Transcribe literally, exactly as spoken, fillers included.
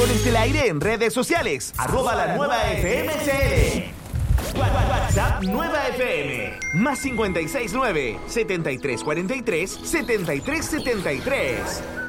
Goles del Aire en redes sociales. Arroba la nueva F M C L. WhatsApp Nueva F M. Más cincuenta y seis nueve, setenta y tres cuarenta y tres, setenta y tres setenta y tres.